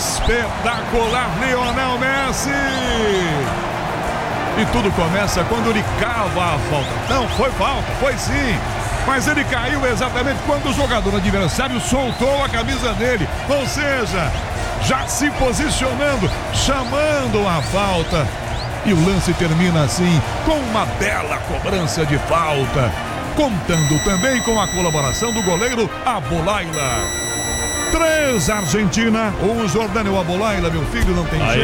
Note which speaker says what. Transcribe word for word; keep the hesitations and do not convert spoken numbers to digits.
Speaker 1: Espetacular, Lionel Messi! E tudo começa quando ele cava a falta. Não, foi falta, foi sim. Mas ele caiu exatamente quando o jogador adversário soltou a camisa dele. Ou seja, já se posicionando, chamando a falta. E o lance termina assim, com uma bela cobrança de falta. Contando também com a colaboração do goleiro Abolaila. Três Argentina, um Jordânio Abolaila, meu filho, não tem jeito.